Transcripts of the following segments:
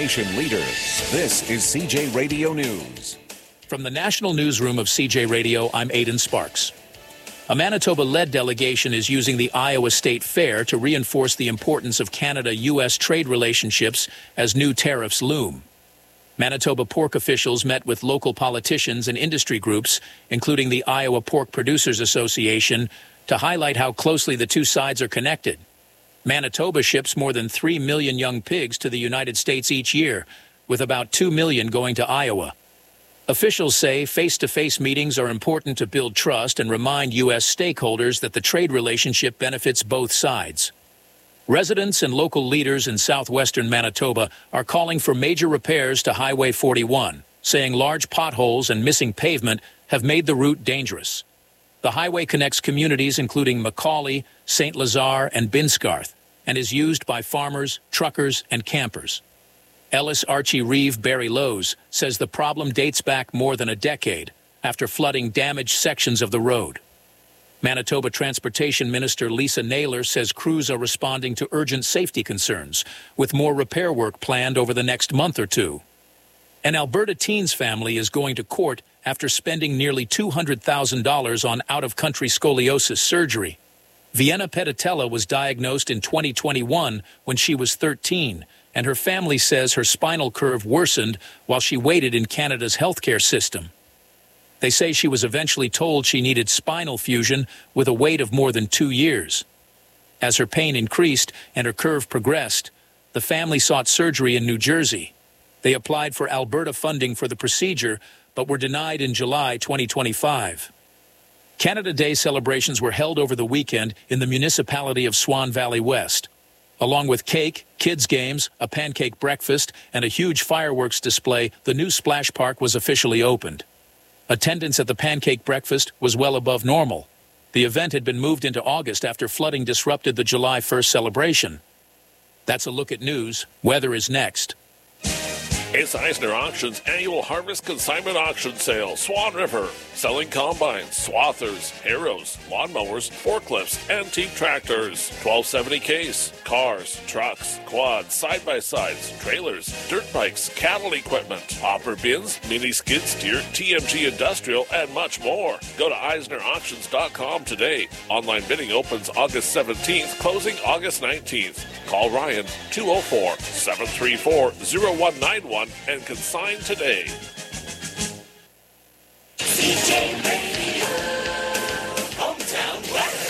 information leader. This is CJ Radio News. From the National Newsroom of CJ Radio, I'm Aidan Sparks. A Manitoba-led delegation is using the Iowa State Fair to reinforce the importance of Canada-U.S. trade relationships as new tariffs loom. Manitoba pork officials met with local politicians and industry groups, including the Iowa Pork Producers Association, to highlight how closely the two sides are connected. Manitoba ships more than 3 million young pigs to the United States each year, with about 2 million going to Iowa. Officials say face-to-face meetings are important to build trust and remind U.S. stakeholders that the trade relationship benefits both sides. Residents and local leaders in southwestern Manitoba are calling for major repairs to Highway 41, saying large potholes and missing pavement have made the route dangerous. The highway connects communities including Macaulay, St. Lazare, and Binscarth, and is used by farmers, truckers, and campers. Ellis Archie Reeve Barry Lowe's says the problem dates back more than a decade after flooding damaged sections of the road. Manitoba Transportation Minister Lisa Naylor says crews are responding to urgent safety concerns, with more repair work planned over the next month or two. An Alberta teens family is going to court after spending nearly $200,000 on out-of-country scoliosis surgery. Vienna Petitella was diagnosed in 2021 when she was 13, and her family says her spinal curve worsened while she waited in Canada's healthcare system. They say she was eventually told she needed spinal fusion with a wait of more than 2 years. As her pain increased and her curve progressed, the family sought surgery in New Jersey. They applied for Alberta funding for the procedure, but were denied in July 2025. Canada Day celebrations were held over the weekend in the municipality of Swan Valley West. Along with cake, kids' games, a pancake breakfast, and a huge fireworks display, the new splash park was officially opened. Attendance at the pancake breakfast was well above normal. The event had been moved into August after flooding disrupted the July 1st celebration. That's a look at news. Weather is next. It's Eisner Auctions annual Harvest Consignment Auction Sale, Swan River. Selling combines, swathers, harrows, lawnmowers, forklifts, antique tractors, 1270 case, cars, trucks, quads, side-by-sides, trailers, dirt bikes, cattle equipment, hopper bins, mini skid steer, TMG Industrial, and much more. Go to EisnerAuctions.com today. Online bidding opens August 17th, closing August 19th. Call Ryan 204-734-0191 and consign today. CJ Radio, hometown weather.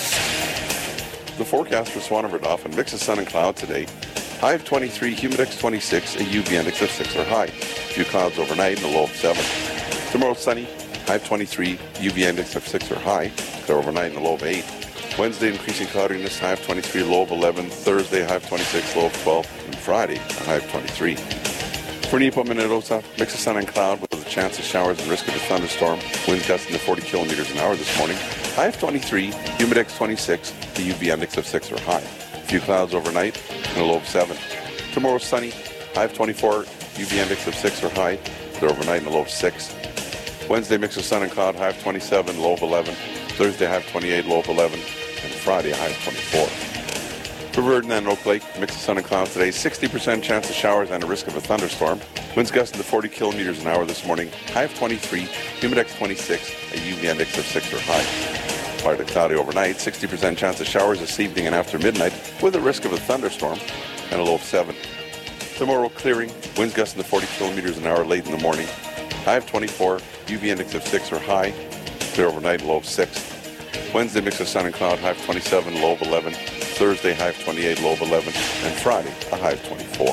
The forecast for Swan River Dauphin, mix of sun and cloud today. High of 23, humidex 26, a UV index of 6 or high. Few clouds overnight and a low of 7. Tomorrow sunny, high of 23, UV index of 6 or high. Clear overnight and a low of 8. Wednesday increasing cloudiness, high of 23, low of 11. Thursday high of 26, low of 12. And Friday a high of 23. For Nipo Minnedosa, mix of sun and cloud with a chance of showers and risk of a thunderstorm. Winds gusting to 40 kilometers an hour this morning. High of 23, humidex 26, the UV index of 6 or high. A few clouds overnight and a low of 7. Tomorrow sunny, high of 24, UV index of 6 or high. Clear overnight and a low of 6. Wednesday mix of sun and cloud, high of 27, low of 11. Thursday high of 28, low of 11. And Friday high of 24. For Virden and Oak Lake, mix of sun and clouds today, 60% chance of showers and a risk of a thunderstorm. Winds gusting to 40 kilometers an hour this morning. High of 23, humidex 26, a UV index of 6 or high. Partly cloudy overnight, 60% chance of showers this evening and after midnight, with a risk of a thunderstorm and a low of 7. Tomorrow clearing, winds gusting to 40 kilometers an hour late in the morning. High of 24, UV index of 6 or high. Clear overnight, low of 6. Wednesday mix of sun and cloud, high of 27, low of 11. Thursday, high of 28, low of 11. And Friday, a high of 24.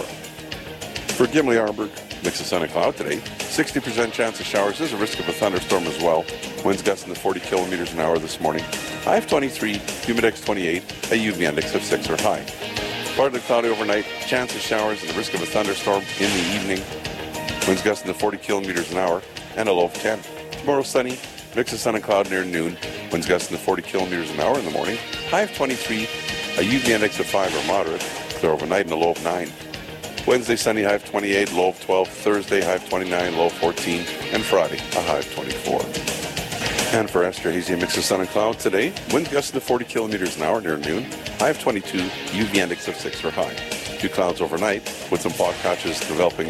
For Gimli Armberg, mix of sun and cloud today. 60% chance of showers. There's a risk of a thunderstorm as well. Winds gusting to 40 kilometers an hour this morning. High of 23, humidex 28, a UV index of 6 or high. Partly cloudy overnight, chance of showers and the risk of a thunderstorm in the evening. Winds gusting to 40 kilometers an hour and a low of 10. Tomorrow sunny, mix of sun and cloud near noon. Winds gusting to 40 kilometers an hour in the morning. High of 23, a UV index of 5 or moderate. Clear overnight and a low of 9. Wednesday sunny, high of 28, low of 12. Thursday high of 29, low of 14. And Friday a high of 24. And for Esterhazy, mix of sun and cloud today. Winds gusting to 40 kilometers an hour near noon. High of 22, UV index of 6 or high. Few clouds overnight with some fog patches developing